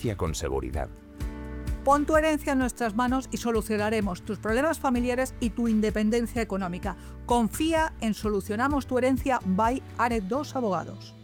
herencia con seguridad. Pon tu herencia en nuestras manos y solucionaremos tus problemas familiares y tu independencia económica. Confía en Solucionamos tu Herencia by Aret2 Abogados.